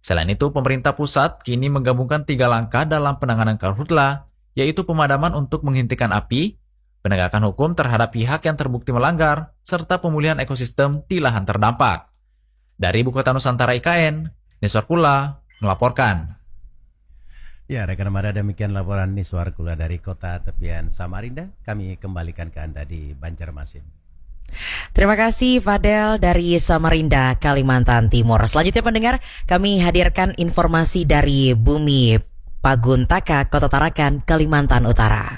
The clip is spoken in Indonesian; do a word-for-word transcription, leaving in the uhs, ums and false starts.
Selain itu, pemerintah pusat kini menggabungkan tiga langkah dalam penanganan karhutla, yaitu pemadaman untuk menghentikan api, penegakan hukum terhadap pihak yang terbukti melanggar, serta pemulihan ekosistem di lahan terdampak. Dari Ibu Kota Nusantara I K N, Niswar Kula melaporkan. Ya, rekan Mada, demikian laporan Niswar Kula dari Kota Tepian Samarinda. Kami kembalikan ke Anda di Banjarmasin. Terima kasih Fadel dari Samarinda, Kalimantan Timur. Selanjutnya pendengar, kami hadirkan informasi dari Bumi Paguntaka, Kota Tarakan, Kalimantan Utara.